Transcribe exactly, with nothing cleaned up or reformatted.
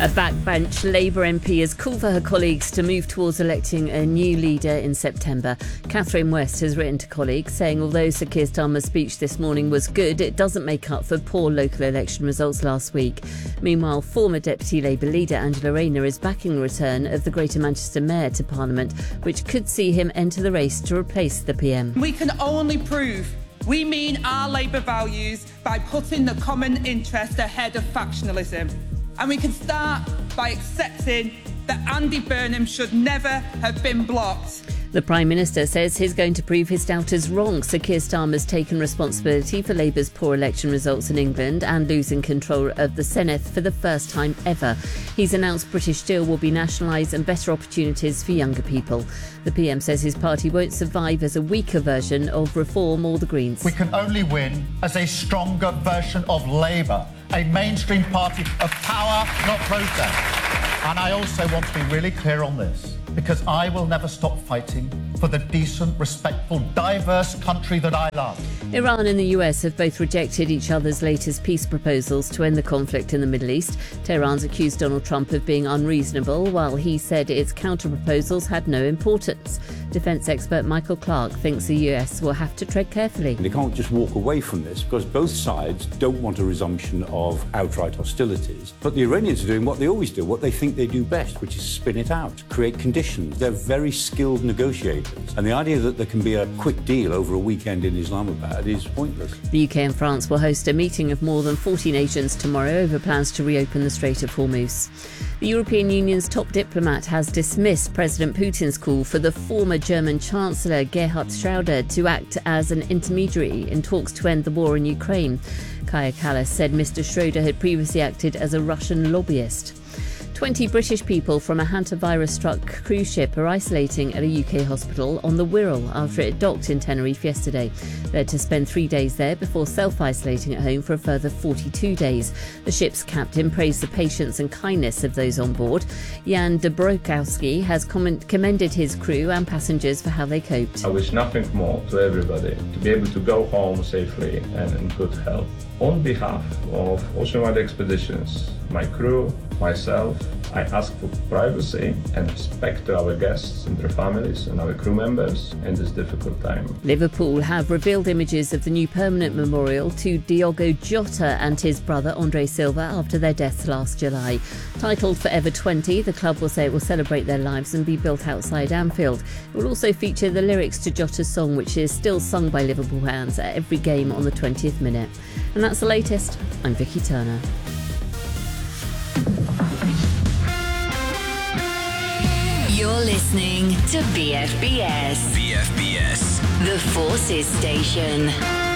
A backbench Labour M P has called for her colleagues to move towards electing a new leader in September. Catherine West has written to colleagues saying although Sir Keir Starmer's speech this morning was good, it doesn't make up for poor local election results last week. Meanwhile, former Deputy Labour leader Angela Rayner is backing the return of the Greater Manchester Mayor to Parliament, which could see him enter the race to replace the P M. We can only prove we mean our Labour values by putting the common interest ahead of factionalism. And we can start by accepting that Andy Burnham should never have been blocked. The Prime Minister says he's going to prove his doubters wrong. Sir Keir Starmer's taken responsibility for Labour's poor election results in England and losing control of the Senedd for the first time ever. He's announced British Steel will be nationalised and better opportunities for younger people. The P M says his party won't survive as a weaker version of Reform or the Greens. We can only win as a stronger version of Labour, a mainstream party of power, not protest. And I also want to be really clear on this, because I will never stop fighting for the decent, respectful, diverse country that I love. Iran and the U S have both rejected each other's latest peace proposals to end the conflict in the Middle East. Tehran's accused Donald Trump of being unreasonable, while he said its counter-proposals had no importance. Defence expert Michael Clark thinks the U S will have to tread carefully. They can't just walk away from this because both sides don't want a resumption of outright hostilities. But the Iranians are doing what they always do, what they think they do best, which is spin it out, create conditions. They're very skilled negotiators. And the idea that there can be a quick deal over a weekend in Islamabad is pointless. The U K and France will host a meeting of more than forty nations tomorrow over plans to reopen the Strait of Hormuz. The European Union's top diplomat has dismissed President Putin's call for the former German Chancellor Gerhard Schröder to act as an intermediary in talks to end the war in Ukraine. Kaja Kallas said Mister Schröder had previously acted as a Russian lobbyist. twenty British people from a hantavirus-struck cruise ship are isolating at a U K hospital on the Wirral after it docked in Tenerife yesterday. They're to spend three days there before self-isolating at home for a further forty-two days. The ship's captain praised the patience and kindness of those on board. Jan Dobrokowski has comment- commended his crew and passengers for how they coped. I wish nothing more to everybody to be able to go home safely and in good health. On behalf of Oceanwide Expeditions, my crew, myself, I ask for privacy and respect to our guests and their families and our crew members in this difficult time. Liverpool have revealed images of the new permanent memorial to Diogo Jota and his brother Andre Silva after their deaths last July. Titled Forever twenty, the club will say it will celebrate their lives and be built outside Anfield. It will also feature the lyrics to Jota's song, which is still sung by Liverpool fans at every game on the twentieth minute. And that's the latest. I'm Vicky Turner. You're listening to B F B S. B F B S. The Forces Station.